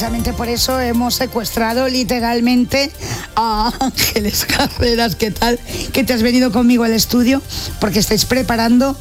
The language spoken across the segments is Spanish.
precisamente por eso hemos secuestrado literalmente a Ángeles Carreras. ¿Qué tal? Que te has venido conmigo al estudio porque estáis preparando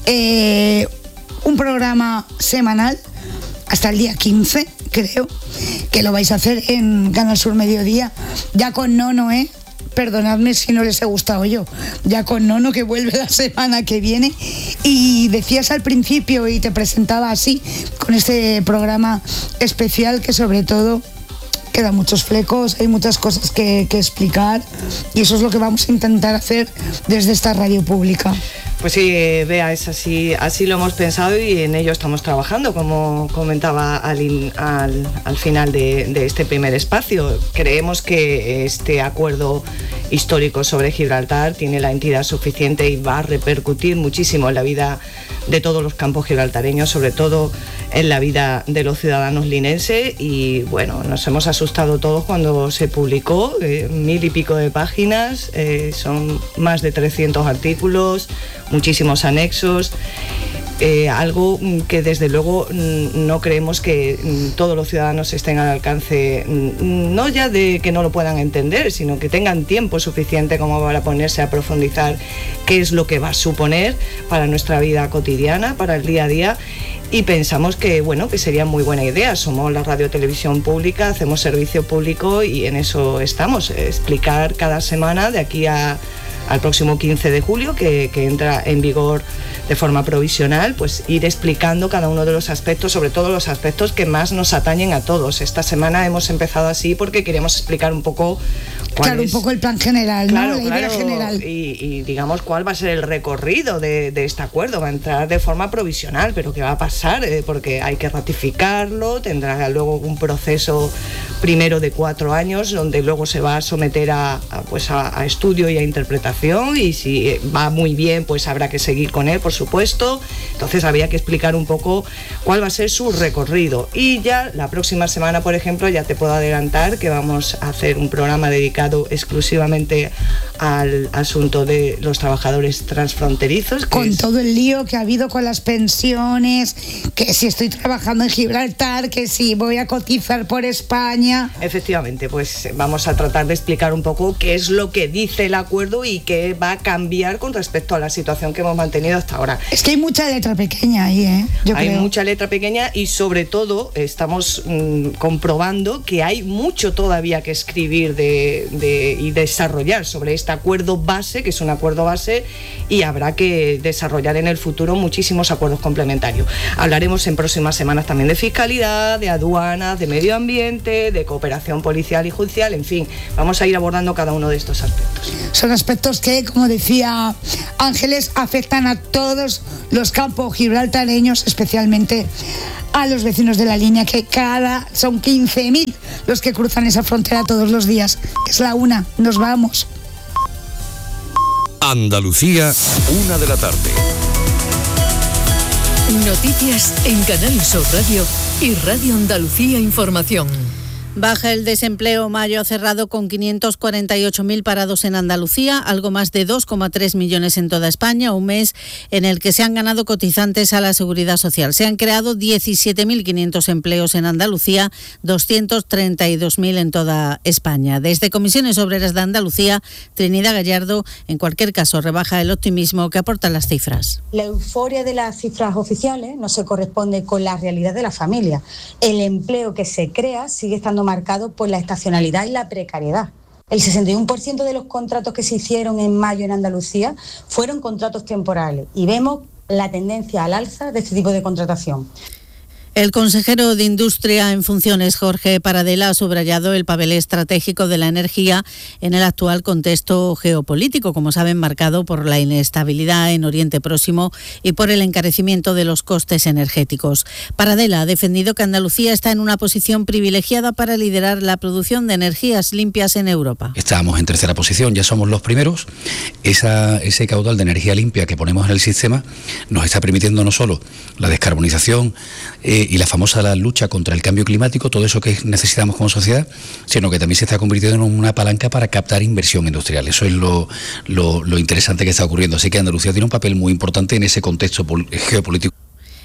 un programa semanal hasta el día 15, creo, que lo vais a hacer en Canal Sur Mediodía, ya con Nono, perdonadme si no les he gustado yo, ya con Nono, que vuelve la semana que viene. Y decías al principio y te presentaba así, con este programa especial, que sobre todo quedan muchos flecos, hay muchas cosas que explicar, y eso es lo que vamos a intentar hacer desde esta radio pública. Pues sí, Bea, es así lo hemos pensado y en ello estamos trabajando, como comentaba al final de este primer espacio. Creemos que este acuerdo histórico sobre Gibraltar tiene la entidad suficiente y va a repercutir muchísimo en la vida de todos los campos gibraltareños, sobre todo en la vida de los ciudadanos linenses. Y bueno, nos hemos asustado todos cuando se publicó, 1000 y pico de páginas, son más de 300 artículos, muchísimos anexos, algo que desde luego no creemos que todos los ciudadanos estén al alcance, no ya de que no lo puedan entender, sino que tengan tiempo suficiente como para ponerse a profundizar qué es lo que va a suponer para nuestra vida cotidiana, para el día a día. Y pensamos que, bueno, que sería muy buena idea. Somos la radio televisión pública, hacemos servicio público y en eso estamos, explicar cada semana de aquí al próximo 15 de julio, que entra en vigor de forma provisional, pues ir explicando cada uno de los aspectos, sobre todo los aspectos que más nos atañen a todos. Esta semana hemos empezado así porque queríamos explicar un poco un poco el plan general, claro, ¿no? La idea general. Y digamos cuál va a ser el recorrido de este acuerdo. Va a entrar de forma provisional, pero ¿qué va a pasar? Porque hay que ratificarlo, tendrá luego un proceso primero de 4 años, donde luego se va a someter a estudio y a interpretación, y si va muy bien, pues habrá que seguir con él, por supuesto. Entonces había que explicar un poco cuál va a ser su recorrido. Y ya la próxima semana, por ejemplo, ya te puedo adelantar que vamos a hacer un programa dedicado exclusivamente al asunto de los trabajadores transfronterizos. Con todo el lío que ha habido con las pensiones, que si estoy trabajando en Gibraltar, que si voy a cotizar por España. Efectivamente, pues vamos a tratar de explicar un poco qué es lo que dice el acuerdo y qué va a cambiar con respecto a la situación que hemos mantenido hasta ahora. Es que hay mucha letra pequeña ahí, Hay mucha letra pequeña y sobre todo estamos comprobando que hay mucho todavía que escribir y desarrollar sobre este acuerdo base, que es un acuerdo base, y habrá que desarrollar en el futuro muchísimos acuerdos complementarios. Hablaremos en próximas semanas también de fiscalidad, de aduanas, de medio ambiente, de cooperación policial y judicial, en fin, vamos a ir abordando cada uno de estos aspectos. Son aspectos que, como decía Ángeles, afectan a todos los campos gibraltareños, especialmente a los vecinos de la línea, que son 15.000 los que cruzan esa frontera todos los días. Es la 1, nos vamos. Andalucía, 1 de la tarde. Noticias en Canal Sur Radio y Radio Andalucía Información. Baja el desempleo. Mayo ha cerrado con 548.000 parados en Andalucía, algo más de 2,3 millones en toda España, un mes en el que se han ganado cotizantes a la Seguridad Social. Se han creado 17.500 empleos en Andalucía, 232.000 en toda España. Desde Comisiones Obreras de Andalucía, Trinidad Gallardo, en cualquier caso, rebaja el optimismo que aportan las cifras. La euforia de las cifras oficiales no se corresponde con la realidad de la familia. El empleo que se crea sigue estando marcado por la estacionalidad y la precariedad. El 61% de los contratos que se hicieron en mayo en Andalucía fueron contratos temporales y vemos la tendencia al alza de este tipo de contratación. El consejero de Industria en funciones, Jorge Paradela, ha subrayado el papel estratégico de la energía en el actual contexto geopolítico, como saben, marcado por la inestabilidad en Oriente Próximo y por el encarecimiento de los costes energéticos. Paradela ha defendido que Andalucía está en una posición privilegiada para liderar la producción de energías limpias en Europa. Estamos en tercera posición, ya somos los primeros. Ese caudal de energía limpia que ponemos en el sistema nos está permitiendo no solo la descarbonización y la famosa lucha contra el cambio climático, todo eso que necesitamos como sociedad, sino que también se está convirtiendo en una palanca para captar inversión industrial. Eso es lo interesante que está ocurriendo. Así que Andalucía tiene un papel muy importante en ese contexto geopolítico.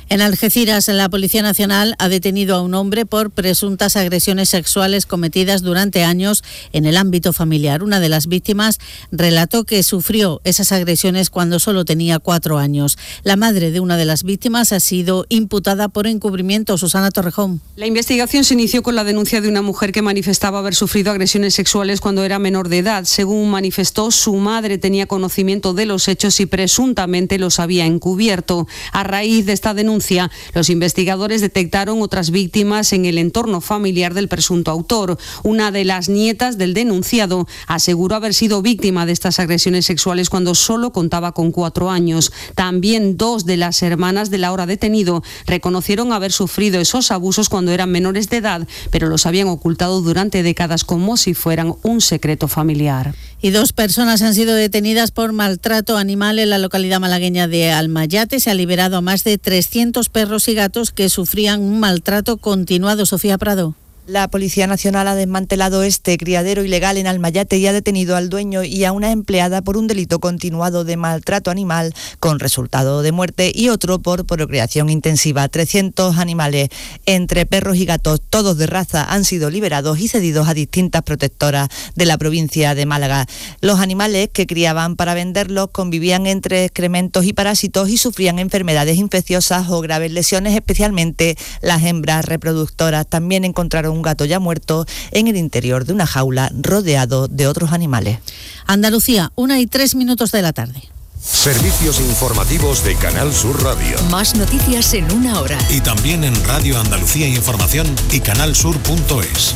En Algeciras, la Policía Nacional ha detenido a un hombre por presuntas agresiones sexuales cometidas durante años en el ámbito familiar. Una de las víctimas relató que sufrió esas agresiones cuando solo tenía 4 años. La madre de una de las víctimas ha sido imputada por encubrimiento. Susana Torrejón. La investigación se inició con la denuncia de una mujer que manifestaba haber sufrido agresiones sexuales cuando era menor de edad. Según manifestó, su madre tenía conocimiento de los hechos y presuntamente los había encubierto. A raíz de esta denuncia, los investigadores detectaron otras víctimas en el entorno familiar del presunto autor. Una de las nietas del denunciado aseguró haber sido víctima de estas agresiones sexuales cuando solo contaba con 4 años. También 2 de las hermanas del ahora detenido reconocieron haber sufrido esos abusos cuando eran menores de edad, pero los habían ocultado durante décadas como si fueran un secreto familiar. Y 2 personas han sido detenidas por maltrato animal en la localidad malagueña de Almayate. Se ha liberado a más de 300 perros y gatos que sufrían un maltrato continuado. Sofía Prado. La Policía Nacional ha desmantelado este criadero ilegal en Almayate y ha detenido al dueño y a una empleada por un delito continuado de maltrato animal con resultado de muerte y otro por procreación intensiva. 300 animales, entre perros y gatos, todos de raza, han sido liberados y cedidos a distintas protectoras de la provincia de Málaga. Los animales que criaban para venderlos convivían entre excrementos y parásitos y sufrían enfermedades infecciosas o graves lesiones, especialmente las hembras reproductoras. También encontraron un gato ya muerto en el interior de una jaula rodeado de otros animales. Andalucía, 1:03 de la tarde. Servicios informativos de Canal Sur Radio. Más noticias en 1 hora. Y también en Radio Andalucía Información y canalsur.es.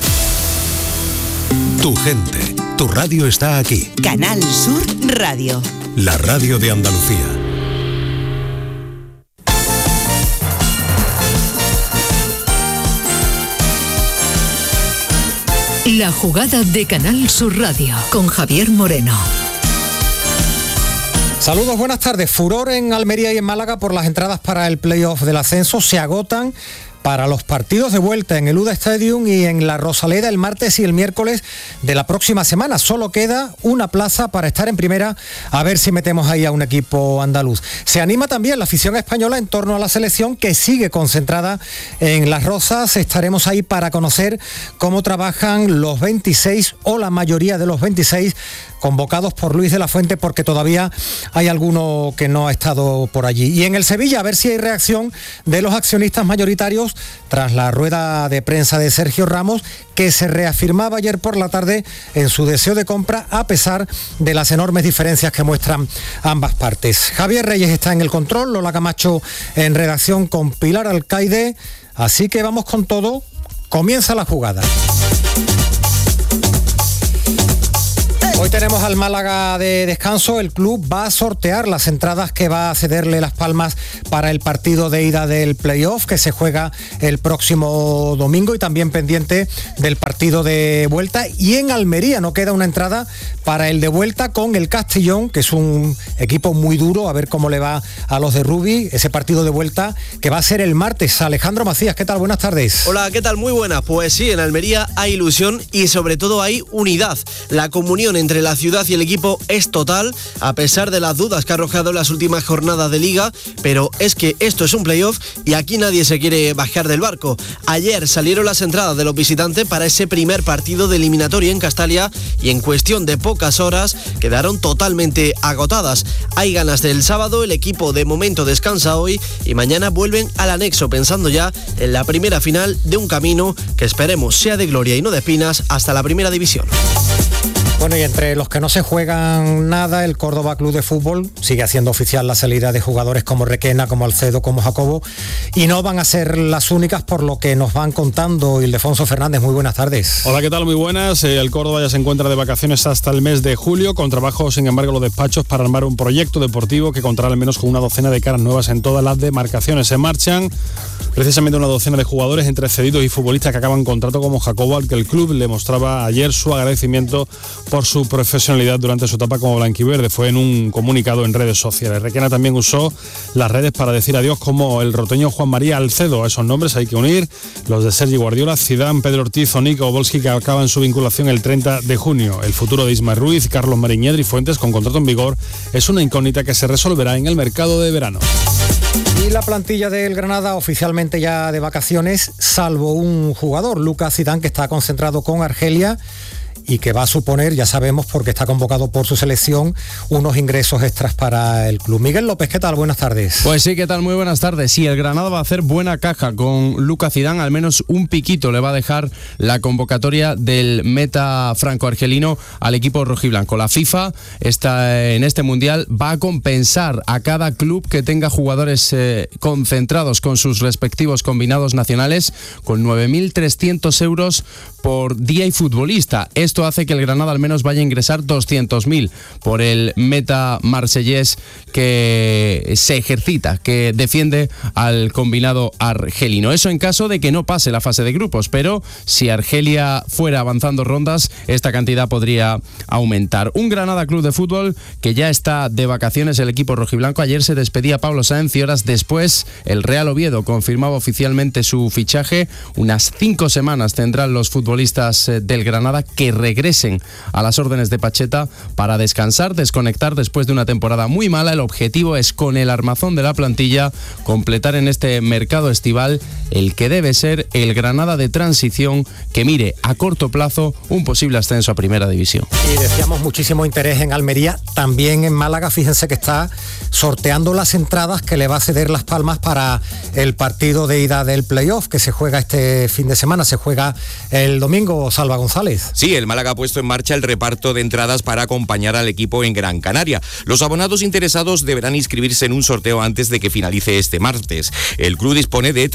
Tu gente, tu radio está aquí. Canal Sur Radio. La radio de Andalucía. La jugada de Canal Sur Radio con Javier Moreno. Saludos, buenas tardes. Furor en Almería y en Málaga por las entradas para el playoff del ascenso. Se agotan para los partidos de vuelta en el UDA Stadium y en la Rosaleda el martes y el miércoles de la próxima semana. Solo queda una plaza para estar en primera, a ver si metemos ahí a un equipo andaluz. Se anima también la afición española en torno a la selección, que sigue concentrada en Las Rozas. Estaremos ahí para conocer cómo trabajan los 26 o la mayoría de los 26 convocados por Luis de la Fuente, porque todavía hay alguno que no ha estado por allí. Y en el Sevilla, a ver si hay reacción de los accionistas mayoritarios tras la rueda de prensa de Sergio Ramos, que se reafirmaba ayer por la tarde en su deseo de compra, a pesar de las enormes diferencias que muestran ambas partes. Javier Reyes está en el control, Lola Camacho en redacción con Pilar Alcaide, así que vamos con todo. Comienza la jugada. Hoy tenemos al Málaga de descanso. El club va a sortear las entradas que va a cederle Las Palmas para el partido de ida del playoff, que se juega el próximo domingo, y también pendiente del partido de vuelta. Y en Almería no queda una entrada para el de vuelta con el Castellón, que es un equipo muy duro, a ver cómo le va a los de Rubi, ese partido de vuelta que va a ser el martes. Alejandro Macías, ¿qué tal? Buenas tardes. Hola, ¿qué tal? Muy buenas. Pues sí, en Almería hay ilusión y sobre todo hay unidad. La comunión entre la ciudad y el equipo es total, a pesar de las dudas que ha arrojado las últimas jornadas de Liga, pero es que esto es un playoff y aquí nadie se quiere bajar del barco. Ayer salieron las entradas de los visitantes para ese primer partido de eliminatoria en Castalia y en cuestión de pocas horas quedaron totalmente agotadas. Hay ganas del sábado, el equipo de momento descansa hoy y mañana vuelven al anexo, pensando ya en la primera final de un camino que esperemos sea de gloria y no de espinas hasta la primera división. Bueno, y entre los que no se juegan nada, el Córdoba Club de Fútbol sigue haciendo oficial la salida de jugadores como Requena, como Alcedo, como Jacobo, y no van a ser las únicas, por lo que nos van contando. Ildefonso Fernández, muy buenas tardes. Hola, ¿qué tal? Muy buenas. El Córdoba ya se encuentra de vacaciones hasta el mes de julio, con trabajo, sin embargo, los despachos para armar un proyecto deportivo que contará al menos con una docena de caras nuevas en todas las demarcaciones. Se marchan precisamente una docena de jugadores, entre cedidos y futbolistas que acaban contrato, como Jacobo, al que el club le mostraba ayer su agradecimiento por su profesionalidad durante su etapa como blanquiverde. Fue en un comunicado en redes sociales. Requena también usó las redes para decir adiós, como el roteño Juan María Alcedo. A esos nombres hay que unir los de Sergi Guardiola, Zidane, Pedro Ortiz o Nico Obolski, que acaban su vinculación el 30 de junio. El futuro de Ismael Ruiz, Carlos Mariñedri y Fuentes, con contrato en vigor, es una incógnita que se resolverá en el mercado de verano. Y la plantilla del Granada oficialmente ya de vacaciones, salvo un jugador, Lucas Zidane, que está concentrado con Argelia y que va a suponer, ya sabemos, porque está convocado por su selección, unos ingresos extras para el club. Miguel López, ¿qué tal? Buenas tardes. Pues sí, ¿qué tal? Muy buenas tardes. Sí, el Granada va a hacer buena caja con Lucas Zidane, al menos un piquito le va a dejar la convocatoria del meta franco-argelino al equipo rojiblanco. La FIFA en este Mundial va a compensar a cada club que tenga jugadores concentrados con sus respectivos combinados nacionales con 9.300 euros por día y futbolista. Esto hace que el Granada al menos vaya a ingresar 200.000 por el meta marsellés que se ejercita, que defiende al combinado argelino. Eso en caso de que no pase la fase de grupos, pero si Argelia fuera avanzando rondas, esta cantidad podría aumentar. Un Granada Club de Fútbol que ya está de vacaciones el equipo rojiblanco. Ayer se despedía Pablo Sáenz y horas después el Real Oviedo confirmaba oficialmente su fichaje. Unas 5 semanas tendrán los futbolistas del Granada que regresen a las órdenes de Pacheta para descansar, desconectar después de una temporada muy mala. El objetivo es, con el armazón de la plantilla, completar en este mercado estival el que debe ser el Granada de transición que mire a corto plazo un posible ascenso a Primera División. Y decíamos muchísimo interés en Almería, también en Málaga. Fíjense que está sorteando las entradas que le va a ceder Las Palmas para el partido de ida del playoff que se juega este fin de semana, se juega el domingo. Salva González. Sí, el Málaga ha puesto en marcha el reparto de entradas para acompañar al equipo en Gran Canaria. Los abonados interesados deberán inscribirse en un sorteo antes de que finalice este martes. El club dispone de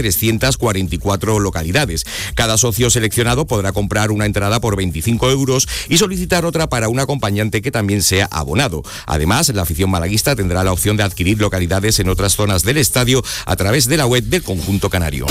344 localidades. Cada socio seleccionado podrá comprar una entrada por 25 euros y solicitar otra para un acompañante que también sea abonado. Además, la afición malaguista tendrá la opción de adquirir localidades en otras zonas del estadio a través de la web del conjunto canario.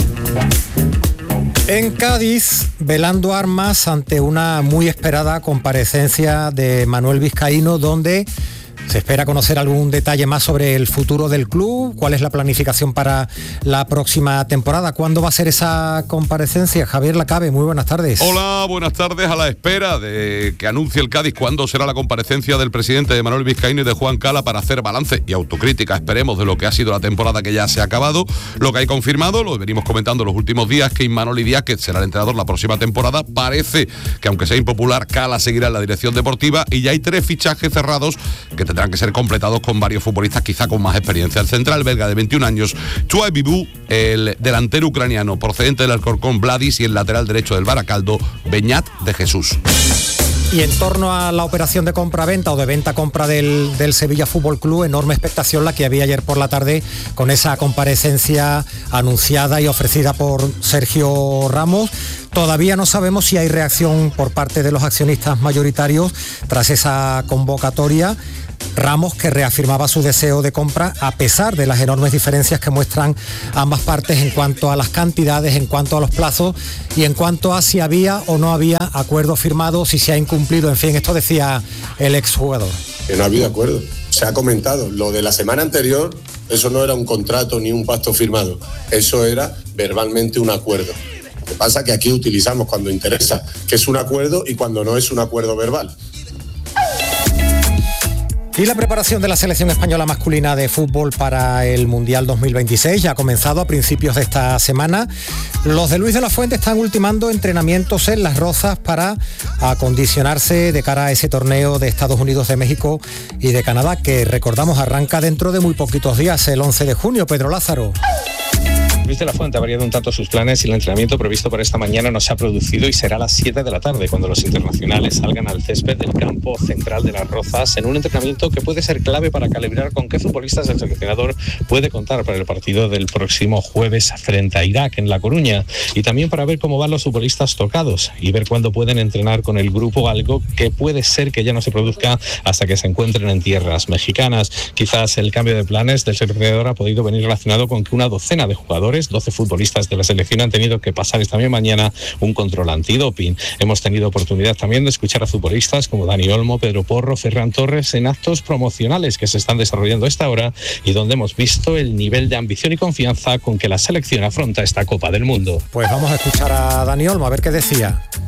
En Cádiz, velando armas ante una muy esperada comparecencia de Manuel Vizcaíno, donde se espera conocer algún detalle más sobre el futuro del club, cuál es la planificación para la próxima temporada. ¿Cuándo va a ser esa comparecencia? Javier Lacabe, muy buenas tardes. Hola, buenas tardes. A la espera de que anuncie el Cádiz cuándo será la comparecencia del presidente de Manuel Vizcaíno y de Juan Cala para hacer balance y autocrítica, esperemos, de lo que ha sido la temporada que ya se ha acabado. Lo que hay confirmado, lo venimos comentando los últimos días, que Imanol Díaz, que será el entrenador la próxima temporada, parece que, aunque sea impopular, Cala seguirá en la dirección deportiva y ya hay 3 fichajes cerrados que tendrán que ser completados con varios futbolistas quizá con más experiencia. El central belga de 21 años, Chouai Bibou, el delantero ucraniano procedente del Alcorcón, Vladis, y el lateral derecho del Baracaldo, Beñat de Jesús. Y en torno a la operación de compra-venta o de venta-compra del Sevilla Fútbol Club, enorme expectación la que había ayer por la tarde con esa comparecencia anunciada y ofrecida por Sergio Ramos. Todavía no sabemos si hay reacción por parte de los accionistas mayoritarios tras esa convocatoria. Ramos, que reafirmaba su deseo de compra a pesar de las enormes diferencias que muestran ambas partes en cuanto a las cantidades, en cuanto a los plazos y en cuanto a si había o no había acuerdo firmado, si se ha incumplido. En fin, esto decía el exjugador. Que no ha habido acuerdo. Se ha comentado. Lo de la semana anterior, eso no era un contrato ni un pacto firmado. Eso era verbalmente un acuerdo. Lo que pasa es que aquí utilizamos cuando interesa que es un acuerdo y cuando no es un acuerdo verbal. Y la preparación de la selección española masculina de fútbol para el Mundial 2026 ya ha comenzado a principios de esta semana. Los de Luis de la Fuente están ultimando entrenamientos en Las Rozas para acondicionarse de cara a ese torneo de Estados Unidos, de México y de Canadá, que recordamos arranca dentro de muy poquitos días, el 11 de junio. Pedro Lázaro. Luis de la Fuente ha variado un tanto sus planes y el entrenamiento previsto para esta mañana no se ha producido y será a las 7 de la tarde cuando los internacionales salgan al césped del campo central de Las Rozas en un entrenamiento que puede ser clave para calibrar con qué futbolistas el seleccionador puede contar para el partido del próximo jueves frente a Irak en La Coruña, y también para ver cómo van los futbolistas tocados y ver cuándo pueden entrenar con el grupo, algo que puede ser que ya no se produzca hasta que se encuentren en tierras mexicanas. Quizás el cambio de planes del seleccionador ha podido venir relacionado con que una docena de jugadores, 12 futbolistas de la selección, han tenido que pasar esta misma mañana un control antidoping. Hemos tenido oportunidad también de escuchar a futbolistas como Dani Olmo, Pedro Porro, Ferran Torres en actos promocionales que se están desarrollando a esta hora y donde hemos visto el nivel de ambición y confianza con que la selección afronta esta Copa del Mundo. Pues vamos a escuchar a Dani Olmo a ver qué decía.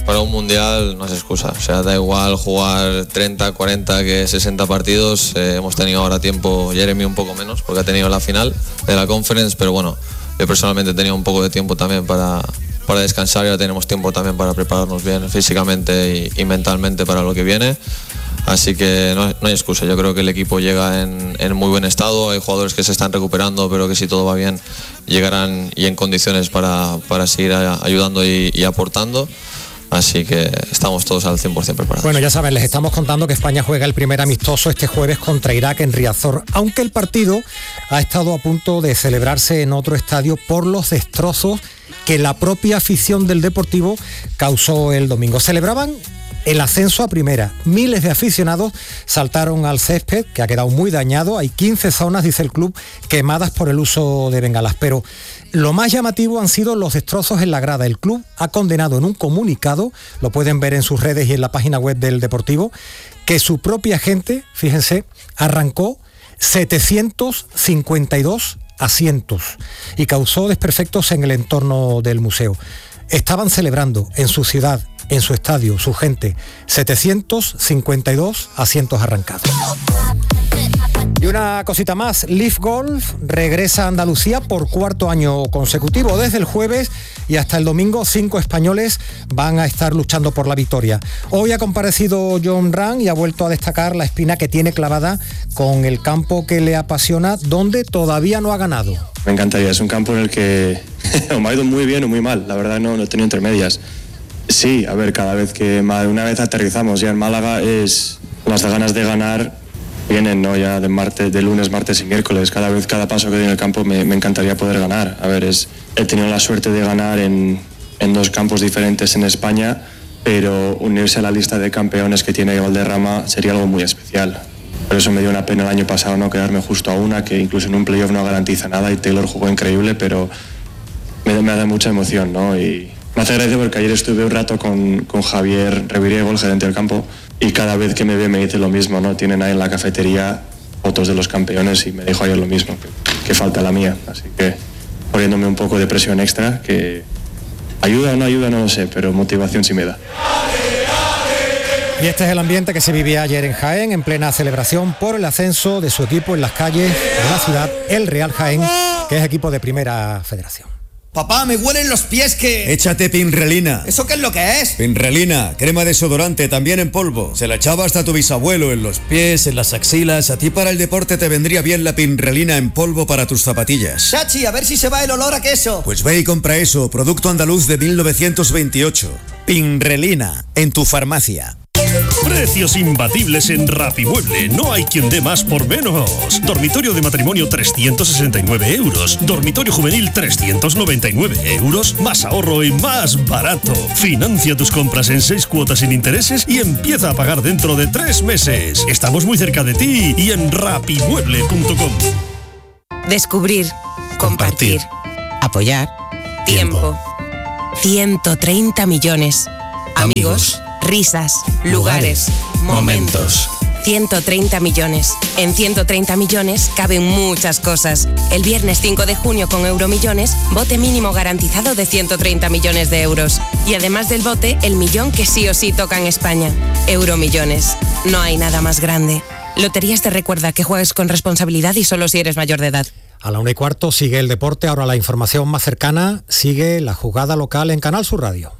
para un mundial no es excusa. O sea, da igual jugar 30, 40 que 60 partidos. Hemos tenido ahora tiempo, Jeremy un poco menos, porque ha tenido la final de la Conference, pero bueno, yo personalmente he tenido un poco de tiempo también para descansar y ahora tenemos tiempo también para prepararnos bien físicamente y mentalmente para lo que viene. Así que no hay excusa, yo creo que el equipo llega en muy buen estado, hay jugadores que se están recuperando, pero que si todo va bien llegarán y en condiciones para seguir ayudando y aportando. Así que estamos todos al 100% preparados. Bueno, ya saben, les estamos contando que España juega el primer amistoso este jueves contra Irak en Riazor, aunque el partido ha estado a punto de celebrarse en otro estadio por los destrozos que la propia afición del Deportivo causó el domingo. Celebraban el ascenso a primera. Miles de aficionados saltaron al césped, que ha quedado muy dañado. Hay 15 zonas, dice el club, quemadas por el uso de bengalas. Pero lo más llamativo han sido los destrozos en la grada. El club ha condenado en un comunicado, lo pueden ver en sus redes y en la página web del Deportivo, que su propia gente, fíjense, arrancó 752 asientos y causó desperfectos en el entorno del museo. Estaban celebrando en su ciudad, en su estadio, su gente, 752 asientos arrancados. Y una cosita más, Leaf Golf regresa a Andalucía por cuarto año consecutivo. Desde el jueves y hasta el domingo, 5 españoles van a estar luchando por la victoria. Hoy ha comparecido Jon Ram y ha vuelto a destacar la espina que tiene clavada con el campo que le apasiona, donde todavía no ha ganado. Me encantaría, es un campo en el que o me ha ido muy bien o muy mal, la verdad no he tenido intermedias. Sí, a ver, cada vez que una vez aterrizamos ya en Málaga, las ganas de ganar vienen, ¿no? Ya de lunes, martes y miércoles. Cada paso que doy en el campo me encantaría poder ganar. A ver, he tenido la suerte de ganar en 2 campos diferentes en España, pero unirse a la lista de campeones que tiene Valderrama sería algo muy especial. Por eso me dio una pena el año pasado no quedarme justo a una, que incluso en un playoff no garantiza nada, y Taylor jugó increíble, pero me da mucha emoción, ¿no? Y me hace gracia porque ayer estuve un rato con Javier Reviriego, el gerente del campo, y cada vez que me ve me dice lo mismo, ¿no? Tienen ahí en la cafetería fotos de los campeones y me dijo ayer lo mismo, que falta la mía. Así que poniéndome un poco de presión extra, que ayuda o no ayuda, no lo sé, pero motivación sí me da. Y este es el ambiente que se vivía ayer en Jaén, en plena celebración por el ascenso de su equipo en las calles de la ciudad, el Real Jaén, que es equipo de Primera Federación. Papá, me huelen los pies que... Échate Pinrelina. ¿Eso qué es lo que es? Pinrelina, crema desodorante, también en polvo. Se la echaba hasta tu bisabuelo, en los pies, en las axilas. A ti para el deporte te vendría bien la Pinrelina en polvo para tus zapatillas. Chachi, a ver si se va el olor a queso. Pues ve y compra eso, producto andaluz de 1928. Pinrelina, en tu farmacia. Precios imbatibles en Rapimueble. No hay quien dé más por menos. Dormitorio de matrimonio 369 euros. Dormitorio juvenil 399 euros. Más ahorro y más barato. Financia tus compras en 6 cuotas sin intereses y empieza a pagar dentro de 3 meses. Estamos muy cerca de ti y en rapimueble.com. Descubrir, compartir, apoyar, tiempo. 130 millones. Amigos. Risas, lugares, momentos. 130 millones. En 130 millones caben muchas cosas. El viernes 5 de junio con Euromillones, bote mínimo garantizado de 130 millones de euros. Y además del bote, el millón que sí o sí toca en España. Euromillones. No hay nada más grande. Loterías te recuerda que juegues con responsabilidad y solo si eres mayor de edad. A la 1:15 sigue el deporte. Ahora la información más cercana, sigue la jugada local en Canal Sur Radio.